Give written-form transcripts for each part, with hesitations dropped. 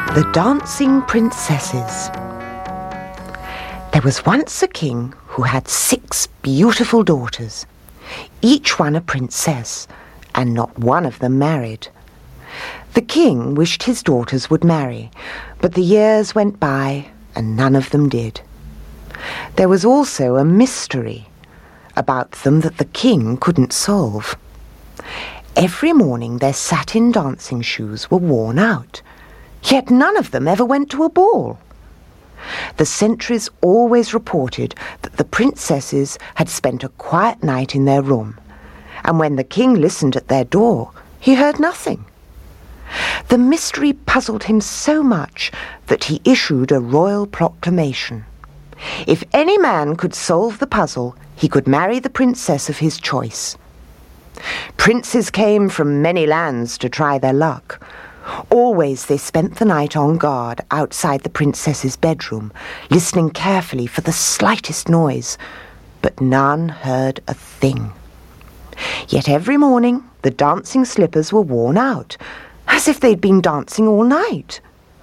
The Dancing Princesses. There was once a king who had 6 beautiful daughters, each one a princess, and not one of them married. The king wished his daughters would marry, but the years went by and none of them did. There was also a mystery about them that the king couldn't solve. Every morning their satin dancing shoes were worn out, yet none of them ever went to a ball. The sentries always reported that the princesses had spent a quiet night in their room, and when the king listened at their door, he heard nothing. The mystery puzzled him so much that he issued a royal proclamation. If any man could solve the puzzle, he could marry the princess of his choice. Princes came from many lands to try their luck. Always they spent the night on guard outside the princess's bedroom, listening carefully for the slightest noise, but none heard a thing. Yet every morning the dancing slippers were worn out, as if they'd been dancing all night.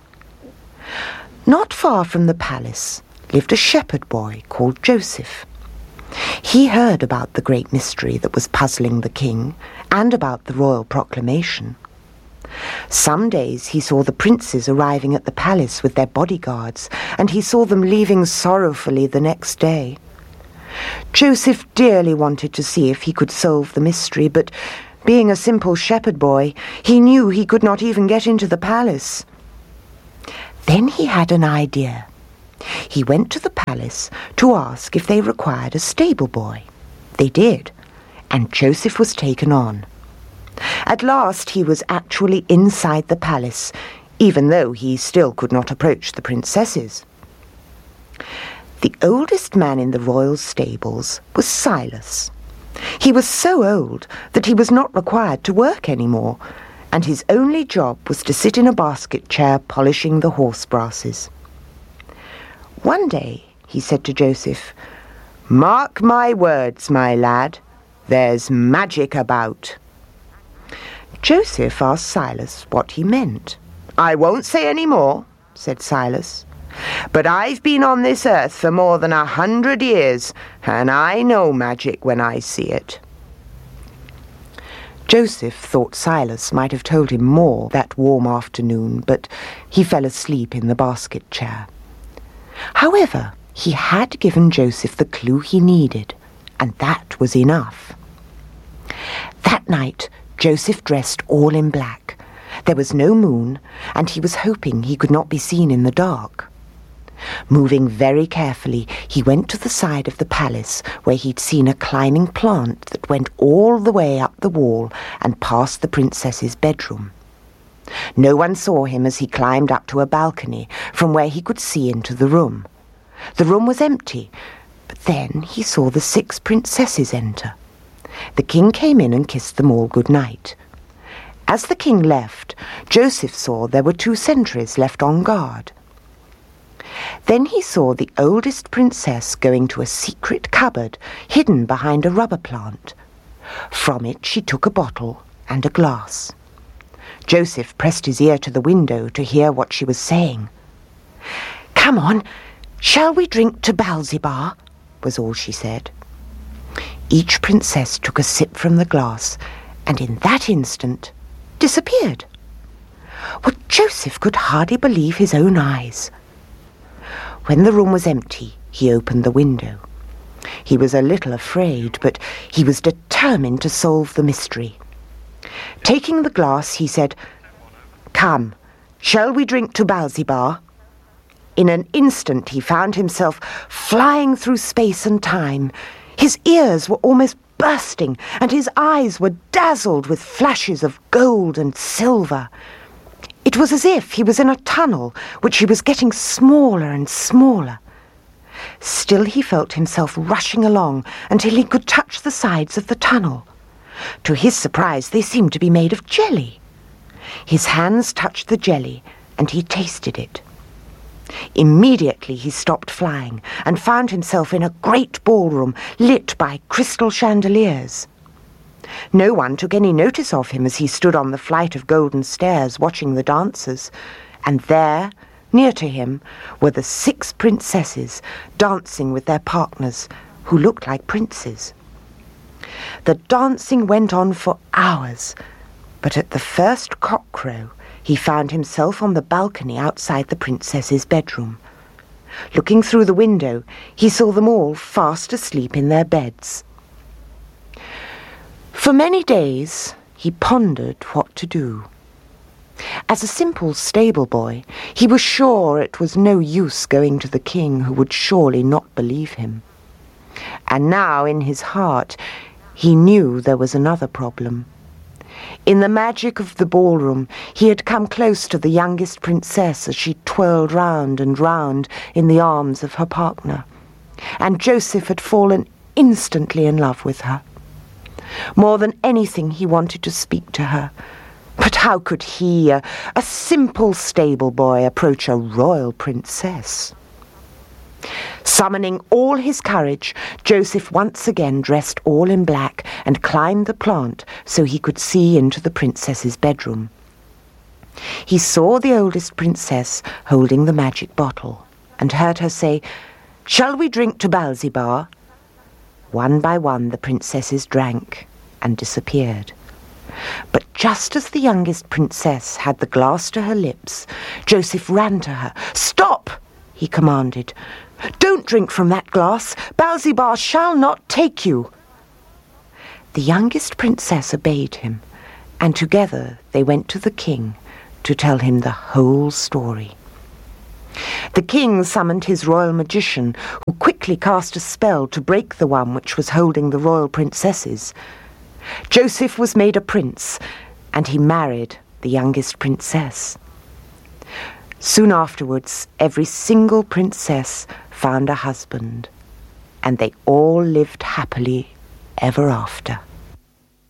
Not far from the palace lived a shepherd boy called Joseph. He heard about the great mystery that was puzzling the king and about the royal proclamation. Some days he saw the princes arriving at the palace with their bodyguards, and he saw them leaving sorrowfully the next day. Joseph dearly wanted to see if he could solve the mystery, but being a simple shepherd boy, he knew he could not even get into the palace. Then he had an idea. He went to the palace to ask if they required a stable boy. They did, and Joseph was taken on. At last he was actually inside the palace, even though he still could not approach the princesses. The oldest man in the royal stables was Silas. He was so old that he was not required to work anymore, and his only job was to sit in a basket chair polishing the horse brasses. One day he said to Joseph, "Mark my words, my lad, there's magic about." Joseph asked Silas what he meant. "I won't say any more," said Silas, "but I've been on this earth for more than 100 years, and I know magic when I see it." Joseph thought Silas might have told him more that warm afternoon, but he fell asleep in the basket chair. However, he had given Joseph the clue he needed, and that was enough. That night, Joseph dressed all in black. There was no moon, and he was hoping he could not be seen in the dark. Moving very carefully, he went to the side of the palace where he'd seen a climbing plant that went all the way up the wall and past the princess's bedroom. No one saw him as he climbed up to a balcony from where he could see into the room. The room was empty, but then he saw the 6 princesses enter. The king came in and kissed them all good night. As the king left, Joseph saw there were 2 sentries left on guard. Then he saw the oldest princess going to a secret cupboard hidden behind a rubber plant. From it she took a bottle and a glass. Joseph pressed his ear to the window to hear what she was saying. "Come on, shall we drink to Balzibar?" was all she said. Each princess took a sip from the glass, and in that instant disappeared. Well, Joseph could hardly believe his own eyes. When the room was empty, he opened the window. He was a little afraid, but he was determined to solve the mystery. Taking the glass, he said, "Come, shall we drink to Balzibar?" In an instant he found himself flying through space and time. His ears were almost bursting, and his eyes were dazzled with flashes of gold and silver. It was as if he was in a tunnel, which he was getting smaller and smaller. Still he felt himself rushing along until he could touch the sides of the tunnel. To his surprise, they seemed to be made of jelly. His hands touched the jelly, and he tasted it. Immediately he stopped flying and found himself in a great ballroom lit by crystal chandeliers. No one took any notice of him as he stood on the flight of golden stairs watching the dancers, and there, near to him, were the 6 princesses dancing with their partners, who looked like princes. The dancing went on for hours, but at the first cockcrow he found himself on the balcony outside the princess's bedroom. Looking through the window, he saw them all fast asleep in their beds. For many days he pondered what to do. As a simple stable boy, he was sure it was no use going to the king, who would surely not believe him. And now, in his heart, he knew there was another problem. In the magic of the ballroom, he had come close to the youngest princess as she twirled round and round in the arms of her partner, and Joseph had fallen instantly in love with her. More than anything, he wanted to speak to her. But how could he, a simple stable boy, approach a royal princess? Summoning all his courage, Joseph once again dressed all in black and climbed the plant so he could see into the princess's bedroom. He saw the oldest princess holding the magic bottle and heard her say, "Shall we drink to Balzibar?" One by one the princesses drank and disappeared. But just as the youngest princess had the glass to her lips, Joseph ran to her. "Stop!" he commanded. "Don't drink from that glass. Balzibar shall not take you." The youngest princess obeyed him, and together they went to the king to tell him the whole story. The king summoned his royal magician, who quickly cast a spell to break the one which was holding the royal princesses. Joseph was made a prince, and he married the youngest princess. Soon afterwards, every single princess found a husband, and they all lived happily ever after.